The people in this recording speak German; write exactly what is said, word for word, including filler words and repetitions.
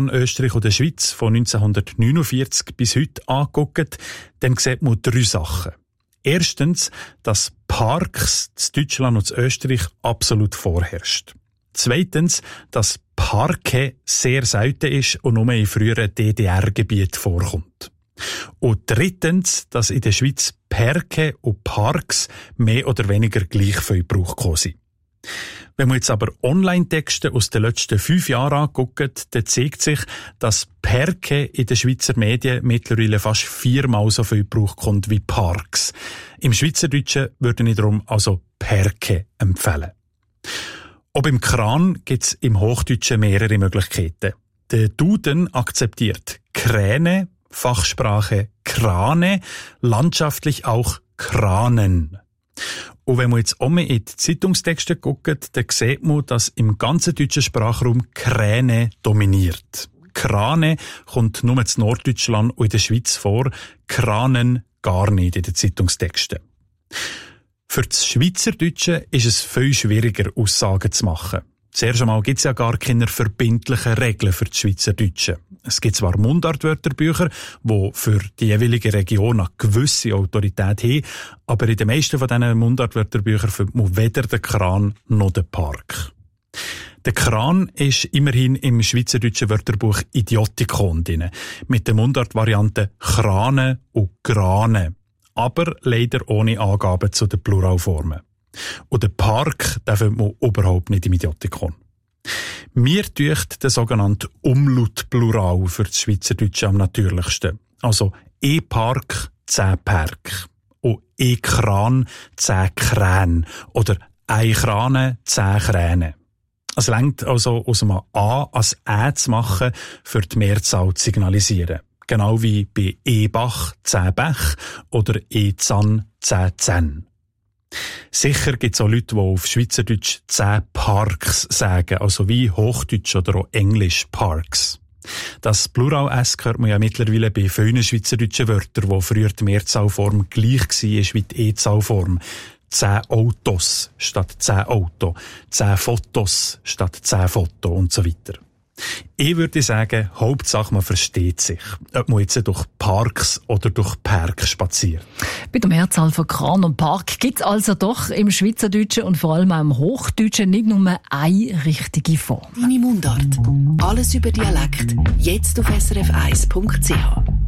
an Österreich und der Schweiz von neunzehnhundertneunundvierzig bis heute anguckt, dann sieht man drei Sachen. Erstens, dass Parks in Deutschland und in Österreich absolut vorherrscht. Zweitens, dass Parke sehr selten ist und nur in früheren D D R-Gebieten vorkommt. Und drittens, dass in der Schweiz Perke und Parks mehr oder weniger gleich viel Gebrauch gekommen sind. Wenn man jetzt aber Online-Texte aus den letzten fünf Jahren anguckt, dann zeigt sich, dass Perke in den Schweizer Medien mittlerweile fast viermal so viel Gebrauch kommt wie Parks. Im Schweizerdeutschen würde ich darum also Perke empfehlen. Auch im Kran gibt es im Hochdeutschen mehrere Möglichkeiten. Der Duden akzeptiert Kräne, Fachsprache Krane, landschaftlich auch Kranen. Und wenn man jetzt auch mal in die Zeitungstexte guckt, dann sieht man, dass im ganzen deutschen Sprachraum Kräne dominiert. Krane kommt nur in Norddeutschland und in der Schweiz vor, Kranen gar nicht in den Zeitungstexten. Für das Schweizerdeutsche ist es viel schwieriger, Aussagen zu machen. Zuerst einmal gibt es ja gar keine verbindlichen Regeln für das Schweizerdeutsche. Es gibt zwar Mundartwörterbücher, die für die jeweilige Region eine gewisse Autorität haben, aber in den meisten von diesen Mundartwörterbüchern findet man weder den Kran noch den Park. Der Kran ist immerhin im Schweizerdeutschen Wörterbuch Idiotikon drin, mit der Mundartvariante Krane und Grane, aber leider ohne Angaben zu den Pluralformen. Und den Park, den findet man überhaupt nicht im Idiotikon. Mir tücht der sogenannte Umlautplural für das Schweizerdeutsche am natürlichsten. Also E-Park, zehn Perk. Und E-Kran, zehn Kräne. Oder ein Krane, zehn Kräne. Es reicht also aus einem A als Ä zu machen, für die Mehrzahl zu signalisieren. Genau wie bei E-Bach, zehn Bech oder E-Zahn, zehn Zähne. Sicher gibt es auch Leute, die auf Schweizerdeutsch zehn Parks sagen, also wie Hochdeutsch oder auch Englisch Parks. Das Plural-S hört man ja mittlerweile bei vielen schweizerdeutschen Wörtern, wo früher die Mehrzahlform gleich war wie die E-Zahlform. Zehn Autos statt zehn Auto, zehn Fotos statt zehn Foto und so weiter. Ich würde sagen, Hauptsache man versteht sich, ob man jetzt durch Parks oder durch Park spaziert. Bei der Mehrzahl von Kran und Park gibt es also doch im Schweizerdeutschen und vor allem auch im Hochdeutschen nicht nur eine richtige Form. Deine Mundart. Alles über Dialekt. Jetzt auf s r f eins punkt c h.